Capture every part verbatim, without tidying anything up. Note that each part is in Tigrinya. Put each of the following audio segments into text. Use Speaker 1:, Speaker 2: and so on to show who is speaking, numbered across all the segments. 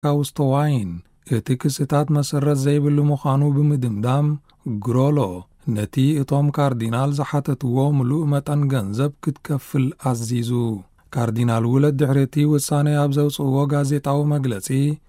Speaker 1: ካውስተዋይን እቲ ክስታት መሰረት ዘይብሉ ምዃኑ ብምድምዳም ግሮሎ ነቲ እቶም ካርዲናል ዝሓተትዎ ምሉእ መጠን ገንዘብ ክትከፍል ኣዚዙ። ካርዲናል ውለት ድሕሪቲ ውሳነ ኣብ ዘውፅእዎ ጋዜጣዊ መግለጺ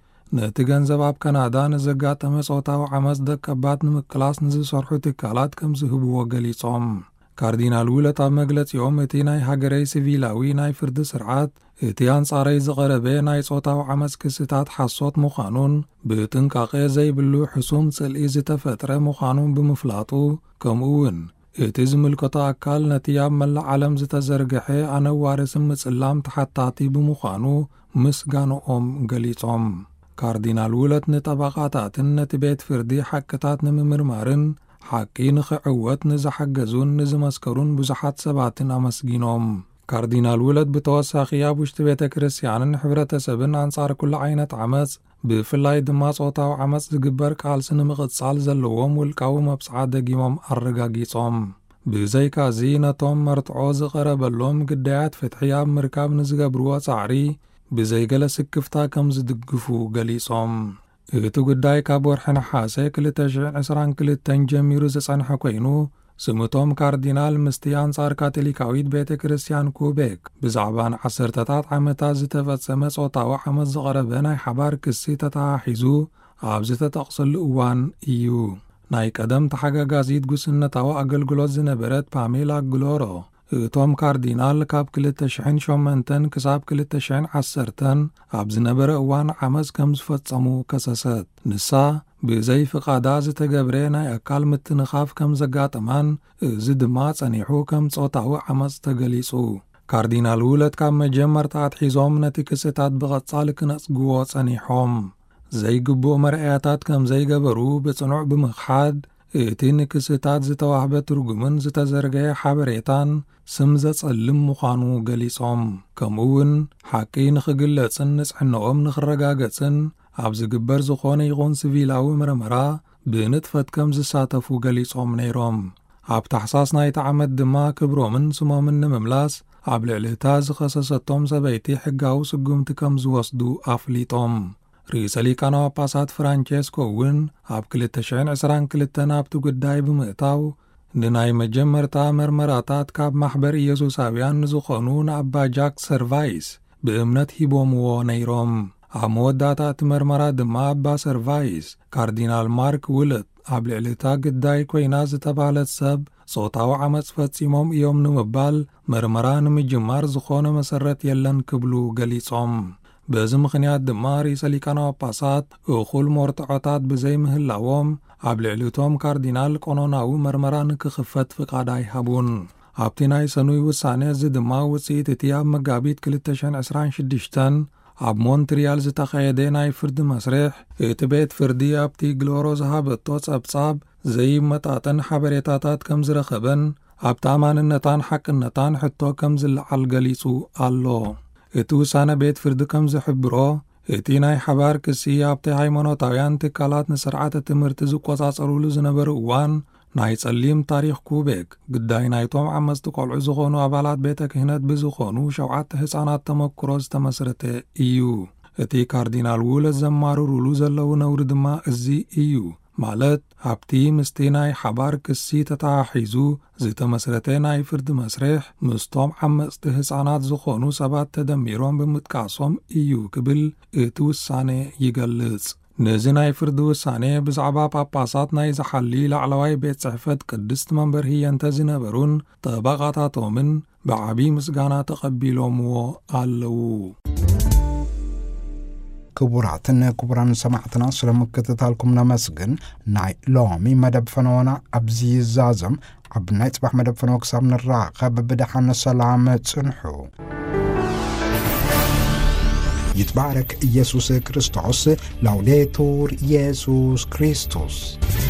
Speaker 1: ነቲ ገንዘብ ኣብ ካናዳ ንዘጋጠመ ጾታዊ ዓመፅ ደቀባት ንምቅላስ ንዝሰርሑ ትካላት ከም ዝህብዎ ገሊጾም። ካርዲናል ውለት ኣብ መግለጺኦም እቲ ናይ ሃገረይ ሲቪላዊ ናይ ፍርዲ ስርዓት እቲ ኣንጻረይ ዝቐረበ ናይ ጾታዊ ዓመፅ ክስታት ሓሶት ምዃኑን ብጥንቃቐ ዘይብሉ ሕሱም ጽልኢ ዝተፈጥረ ምዃኑን ብምፍላጡ ከምኡውን እቲ ዝምልከቶ ኣካል ነቲ ኣብ መላእ ዓለም ዝተዘርግሐ ኣነዋሪ ምጽላም ተሓታቲ ብምዃኑ ምስጋንኦም ገሊጾም። ካርዲናል ውለት ንጠበቓታትን ነቲ ቤት ፍርዲ ሓቅታት ንምምርማርን ሓቂ ንኽዕወት ንዝሓገዙን ንዝመስከሩን ብዙሓት ሰባትን ኣመስጊኖም። ካርዲናል ውለት ብተወሳኺ ኣብ ውሽጢ ቤተ ክርስቲያንን ሕብረተሰብን ኣንጻር ኩሉ ዓይነት ዓመፅ ብፍላይ ድማ ጾታዊ ዓመፅ ዝግበር ቃልሲ ንምቕጻል ዘለዎም ውልቃዊ መብጽዓ ደጊሞም ኣረጋጊጾም። ብዘይካዚ ነቶም መርትዖ ዝቐረበሎም ግዳያት ፍትሒ ኣብ ምርካብ ንዝገብርዎ ጻዕሪ ብዘይገለ ስክፍታ ከም ዝድግፉ ገሊጾም። እቲ ጉዳይ ካብ ወርሒ ነሓሴ ክልተ ሽሕ ዒስራን ክልተን ጀሚሩ ዝጸንሐ ኮይኑ ስምቶም ካርዲናል ምስቲ ኣንጻር ካቶሊካዊት ቤተ ክርስቲያን ኩቤክ ብዛዕባ ንዓሰርተታት ዓመታት ዝተፈጸመ ጾታዊ ዓመፅ ዝቐረበ ናይ ሓባር ክሲ ተተሓሒዙ ኣብ ዝተጠቕሰሉ እዋን እዩ። ናይ ቀደም ተሓጋጋዚት ጉስነታዊ ኣገልግሎት ዝነበረት ፓሜላ ግሎሮ እቶም ካርዲናል ካብ ክልተ ሽሕን ሸሞንተን ክሳብ ክልተ ሽሕን ዓሰርተን ኣብ ዝነበረ እዋን ዓመፅ ከም ዝፈጸሙ ከሰሰት። ንሳ ብዘይ ፍቓዳ ዝተገብረ ናይ ኣካል ምትንኻፍ ከም ዘጋጠማን እዚ ድማ ጸኒሑ ከም ጾታዊ ዓመፅ ተገሊጹ። ካርዲናል ውለት ካብ መጀመርታ ኣትሒዞም ነቲ ክስታት ብቐጻሊ ክነጽግዎ ጸኒሖም። ዘይግቡእ መርአያታት ከም ዘይገበሩ ብጽኑዕ ብምኽሓድ እቲ ንክስታት ዝተዋህበ ትርጉምን ዝተዘርገየ ሓበሬታን ስም ዘጸልም ምዃኑ ገሊጾም። ከምኡውን ሓቂ ንኽግለጽን ንጽሕንኦም ንኽረጋገጽን ኣብ ዝግበር ዝኾነ ይኹን ሲቪላዊ ምርመራ ብንጥፈት ከም ዝሳተፉ ገሊጾም ነይሮም። ኣብ ታሕሳስ ናይቲ ዓመት ድማ ክብሮምን ስሞምን ንምምላስ ኣብ ልዕልታ ዝኸሰሰቶም ሰበይቲ ሕጋዊ ስጉምቲ ከም ዝወስዱ ኣፍሊጦም። ርእሰ ሊቃነ ጳጳሳት ፍራንቼስኮ እውን ኣብ ክልተ ሽሕን ዒስራን ክልተን ኣብቲ ጉዳይ ብምእታው ንናይ መጀመርታ መርመራታት ካብ ማሕበር ኢየሱሳውያን ንዝኾኑ ንኣባ ጃክ ሰርቫይስ ብእምነት ሂቦምዎ ነይሮም። ኣብ መወዳእታ እቲ መርመራ ድማ ኣባ ሰርቫይስ ካርዲናል ማርክ ውለት ኣብ ልዕልታ ግዳይ ኮይና ዝተባህለት ሰብ ጾታዊ ዓመፅ ፈጺሞም እዮም ንምባል መርመራ ንምጅማር ዝኾነ መሰረት የለን ክብሉ ገሊጾም። በዚ ምኽንያት ድማ ርእሰ ሊቃነ ጳጳሳት እኹል ሞርትዖታት ብዘይ ምህላዎም ኣብ ልዕልቶም ካርዲናል ቆኖናዊ መርመራ ንክኽፈት ፍቓድ ኣይሃቡን። ኣብቲ ናይ ሰኑይ ውሳነ እዚ ድማ ውፅኢት እቲ ኣብ መጋቢት ክልተ ሽሕን ዒስራን ሽዱሽተን ኣብ ሞንትሪያል ዝተኻየደ ናይ ፍርዲ መስርሕ እቲ ቤት ፍርዲ ኣብቲ ግሎሮ ዝሃበቶ ጸብጻብ ዘይመጣጠን ሓበሬታታት ከም ዝረኸበን ኣብ ተኣማንነታን ሓቅነታን ሕቶ ከም ዝለዓል ገሊጹ ኣሎ። እቲ ውሳነ ቤት ፍርዲ ከም ዝሕብሮ እቲ ናይ ሓባር ክሲ ኣብቲ ሃይማኖታውያን ትካላት ንስርዓተ ትምህርቲ ዝቆጻጸሩሉ ዝነበሩ እዋን ናይ ጸሊም ታሪኽ ኩቤክ ግዳይ ናይቶም ዓመፅቲ ቆልዑ ዝኾኑ ኣባላት ቤተ ክህነት ብዝኾኑ ሸውዓተ ህፃናት ተመክሮ ዝተመስረተ እዩ። እቲ ካርዲናል ውለት ዘማርሩሉ ዘለዉ ነውሪ ድማ እዚ እዩ ማለት ኣብቲ ምስቲ ናይ ሓባር ክሲ ተተሓሒዙ ዝተመስረተ ናይ ፍርዲ መስርሕ ምስቶም ዓመፅቲ ህፃናት ዝኾኑ ሰባት ተደሚሮም ብምጥቃሶም እዩ ክብል እቲ ውሳነ ይገልጽ። ነዚ ናይ ፍርዲ ውሳነ ብዛዕባ ጳጳሳት ናይ ዝሓሊ ላዕለዋይ ቤት ጽሕፈት ቅድስት መንበር ህየንተ ዝነበሩን ጠበቓታቶምን ብዓቢ ምስጋና ተቐቢሎምዎ ኣለዉ።
Speaker 2: ክቡራትን ክቡራን ሰማዕትና ስለምክትታልኩም ነመስግን። ናይ ሎሚ መደብ ፈነወና ኣብዚ ይዛዘም። ኣብ ናይ ጽባሕ መደብ ፈነወ ክሳብ ንራኸብ ብድሓነ ሰላም ጽንሑ። ይትባረክ ኢየሱስ ክርስቶስ። ላውዴቱር ኢየሱስ ክርስቶስ።